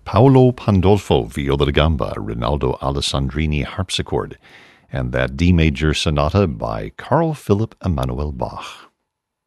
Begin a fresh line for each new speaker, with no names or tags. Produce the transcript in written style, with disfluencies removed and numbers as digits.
Paolo Pandolfo, viola da gamba, Rinaldo Alessandrini, harpsichord, and that D major sonata by Carl Philipp Emanuel Bach.